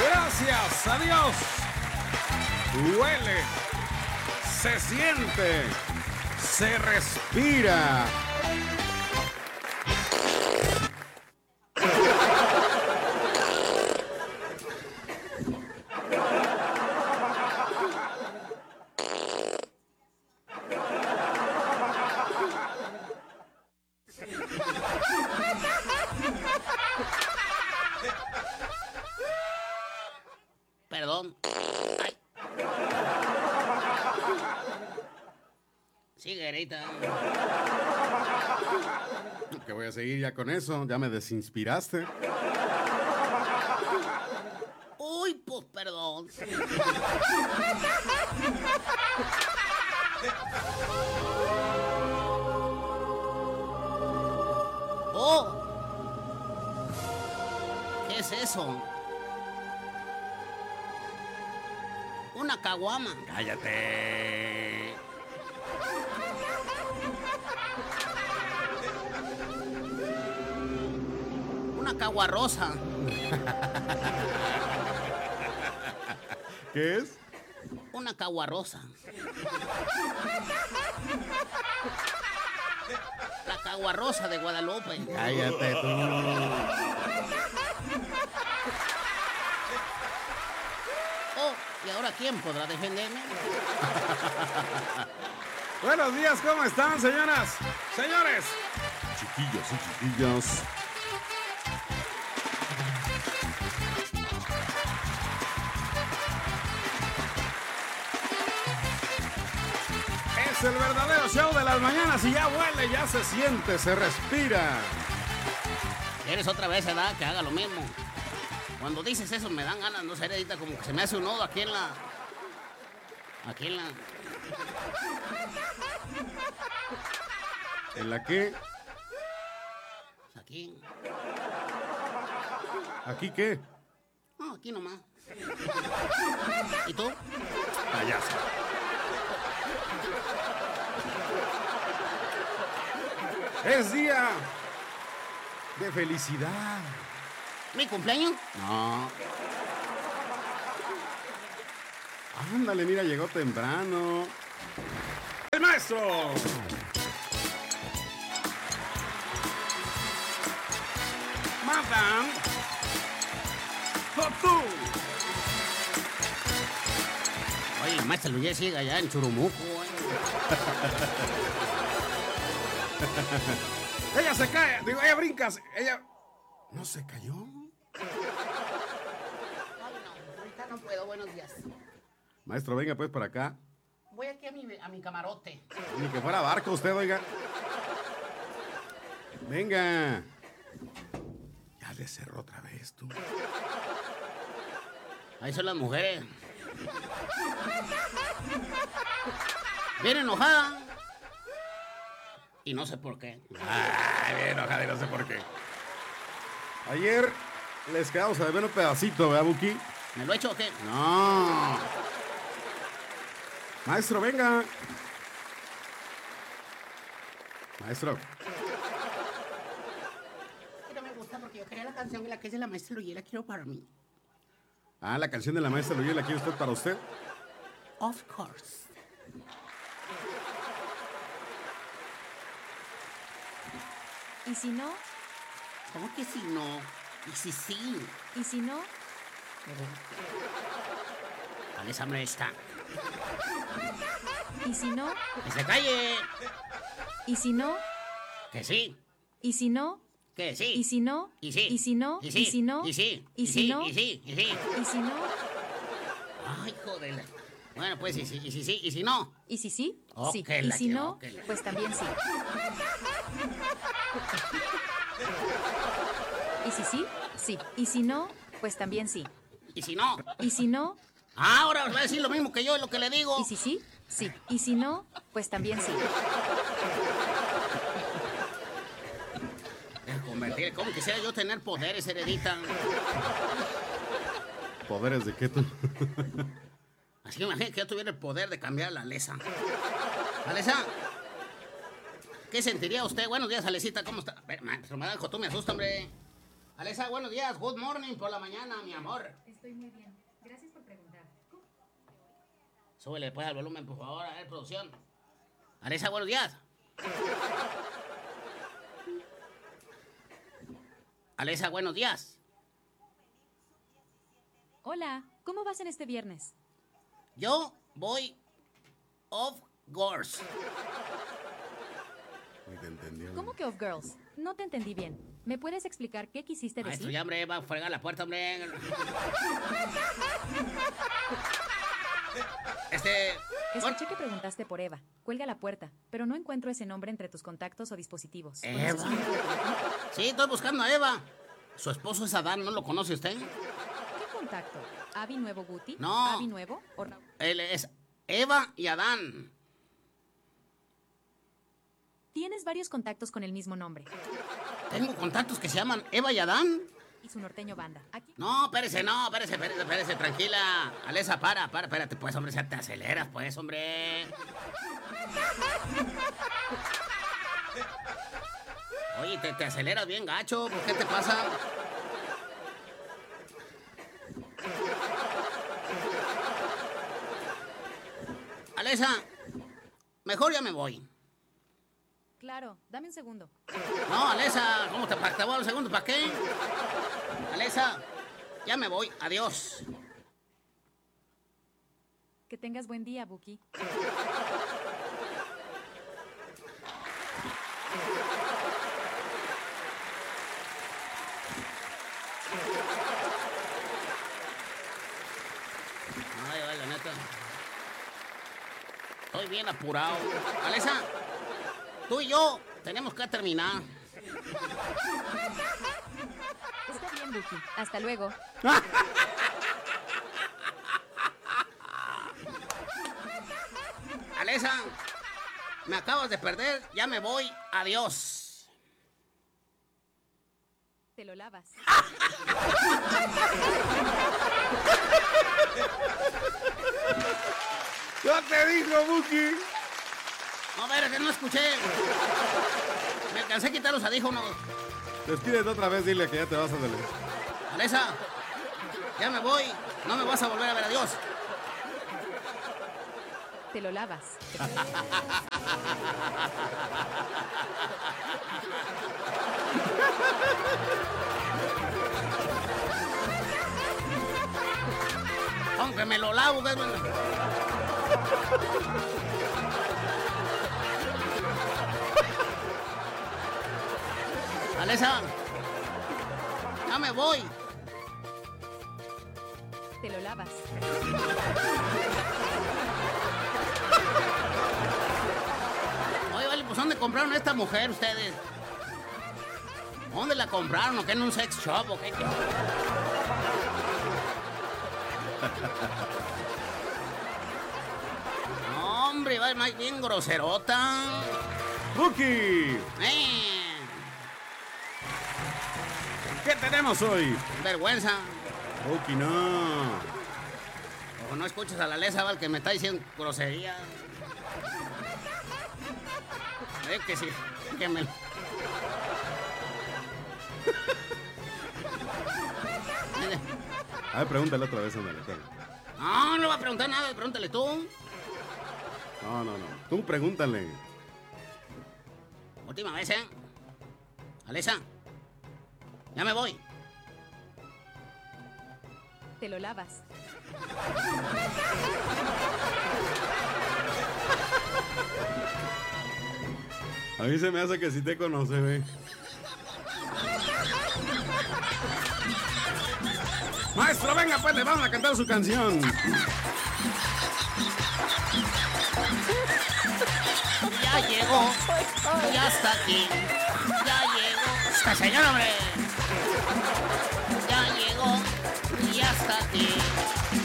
Gracias a Dios. Huele, se siente, se respira. Perdón. Ay. Sigue, Grita. Que voy a seguir ya con eso, ya me desinspiraste. Uy, pues perdón. Oh. ¿Qué es eso? Una caguama. Cállate. Una caguarrosa. ¿Qué es? Una caguarrosa. La caguarrosa de Guadalupe. Cállate tú. Oh, ¿y ahora quién podrá defenderme? Buenos días, ¿cómo están, señoras? Señores. Chiquillos y chiquillas. Es el verdadero show de las mañanas y ya huele, ya se siente, se respira. ¿Quieres otra vez, edad, que haga lo mismo? Cuando dices eso me dan ganas, no sé, Edita, como que se me hace un nodo aquí en la... Aquí en la... ¿En la qué? Aquí. ¿Aquí qué? No, aquí nomás. ¿Y tú? Payaso. Es día de felicidad. ¿Mi cumpleaños? No. Ándale, mira, llegó temprano. ¡El maestro! Madame Cotú. Oye, el maestro Luis sigue allá en Churumuco, Ella se cae, digo, ella brinca, ella... ¿No se cayó? Ay, no, ahorita no puedo, buenos días. Maestro, venga pues para acá. Voy aquí a mi camarote. Ni que fuera barco usted, oiga. Venga. Ya le cerró otra vez, tú. Ahí son las mujeres. Bien enojada. Y no sé por qué. Ay, bien enojada y no sé por qué. Ayer les quedamos a deber un pedacito, ¿verdad, Buki? ¿Me lo he hecho o qué? No. Maestro, venga. Maestro. Que no me gusta porque yo quería la canción y la que es de la maestra Luis la quiero para mí. Ah, la canción de la maestra Luis, ¿la quiere usted para usted? Of course. ¿Y si no? ¿Cómo que si no? ¿Y si sí? ¿Y si no? Esa hambre está. ¿Y si no? ¡Que se calle! ¿Y si no? ¡Que sí! ¿Y si no? ¡Que sí! ¿Y si no? ¡Y sí! ¿Y si no? ¡Y sí! ¿Y si no? ¡Y sí! ¿Y si no? ¡Y sí! ¡Y sí! ¿Y si no? ¡Ay, joder! Bueno, pues, ¿y si sí? ¿Y si no? ¿Y si sí? Oh, Sí. que ¿Y la si que- no? oh, que la- Pues también sí. ¿Y si sí? Sí. ¿Y si no? Pues también sí. ¿Y si no? ¿Y si no? Ahora va a decir lo mismo que yo, es lo que le digo. ¿Y si sí? Sí. ¿Y si no? Pues también sí. Convertir, ¿cómo quisiera yo tener poderes, Heredita? ¿Poderes de qué tú? Así que imagínate que yo tuviera el poder de cambiar a la Alesa. Alesa, ¿qué sentiría usted? Buenos días, Alecita, ¿cómo está? A ver, maestro Madanjo, tú me asustas, hombre. Alexa, buenos días. Good morning por la mañana, mi amor. Estoy muy bien. Gracias por preguntar. Súbele después al volumen, por favor. A ver, producción. Alexa, buenos días. Alexa, buenos días. Hola, ¿cómo vas en este viernes? Yo voy off course. Ni te entendí. ¿Cómo que off girls? No te entendí bien. ¿Me puedes explicar qué quisiste Maestro, decir? ya, hombre, va a fregar la puerta, hombre. Escuché que preguntaste por Eva. Cuelga la puerta, pero no encuentro ese nombre entre tus contactos o dispositivos. ¿Conoces su número de teléfono? Sí, estoy buscando a Eva. Su esposo es Adán, ¿no lo conoce usted? ¿Qué contacto? ¿Avi Nuevo Guti? No. ¿Avi Nuevo? ¿O Raúl? Él es Eva y Adán. Tienes varios contactos con el mismo nombre. Tengo contactos que se llaman Eva y Adán. Y su norteño banda. Aquí. No, espérese, tranquila. Alesa, espérate, pues, hombre, te aceleras, pues, hombre. Oye, te aceleras bien gacho, ¿por qué te pasa? Alesa, mejor ya me voy. Claro, dame un segundo. No, Alesa, ¿cómo te voy un segundo? ¿Para qué? Alesa, ya me voy. Adiós. Que tengas buen día, Buki. Ay, vale, la neta. Estoy bien apurado. Alesa, tú y yo tenemos que terminar. Está bien, Buki. Hasta luego. Alesa, me acabas de perder. Ya me voy. Adiós. Te lo lavas. ¡Ya te dijo, Buki! No, a ver, que no escuché. Me alcancé a quitar los audífonos. Despídete otra vez, dile que ya te vas a salir. Alesa, ya me voy. No me vas a volver a ver. Adiós. Te lo lavas. Aunque me lo lavo, ¿qué? Alesa, ya me voy. Te lo lavas. Oye, vale, pues ¿dónde compraron a esta mujer ustedes? ¿Dónde la compraron? ¿O qué en un sex shop? ¿O qué? No, hombre, va más bien groserota. ¡Buki! ¿Qué tenemos hoy? Vergüenza. Buki, no. O no escuchas a la Alesa, Val, que me está diciendo grosería. Que sí, que me... A ver, pregúntale otra vez, ándale, espera. No, no va a preguntar nada, pregúntale tú. No. Tú pregúntale. Última vez, ¿eh? Alesa, ya me voy. Te lo lavas. A mí se me hace que sí te conoce, ve. Maestro, venga, pues, le vamos a cantar su canción. Ya llegó, ya está aquí. Ya llegó. ¡Esta señora, hombre! Ya llegó, ya está aquí.